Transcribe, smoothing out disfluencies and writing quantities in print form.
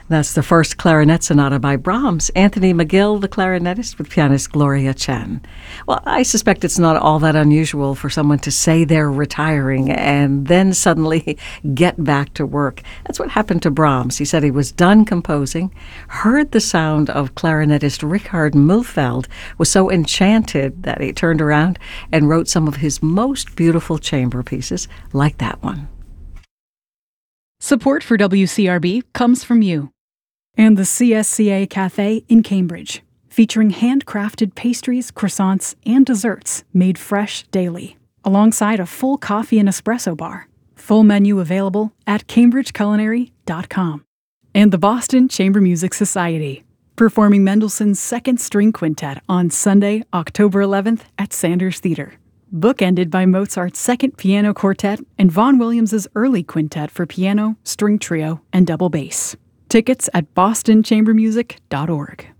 That's the first clarinet sonata by Brahms. Anthony McGill, the clarinetist, with pianist Gloria Chen. Well, I suspect it's not all that unusual for someone to say they're retiring and then suddenly get back to work. That's what happened to Brahms. He said he was done composing, heard the sound of clarinetist Richard Mühlfeld, was so enchanted that he turned around and wrote some of his most beautiful chamber pieces, like that one. Support for WCRB comes from you. And the CSCA Cafe in Cambridge, featuring handcrafted pastries, croissants, and desserts made fresh daily, alongside a full coffee and espresso bar. Full menu available at cambridgeculinary.com. And the Boston Chamber Music Society, performing Mendelssohn's Second String Quintet on Sunday, October 11th at Sanders Theater. Bookended by Mozart's Second Piano Quartet and Vaughan Williams's Early Quintet for piano, string trio, and double bass. Tickets at bostonchambermusic.org.